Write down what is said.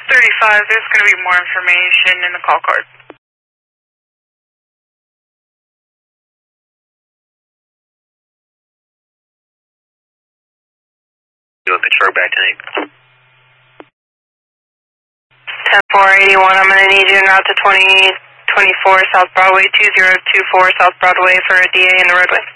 35, there's going to be more information in the call card. Doing Pittsburgh back tonight. 10481, I'm going to need you en route to 2024 South Broadway, 2024 South Broadway for a DA in the roadway.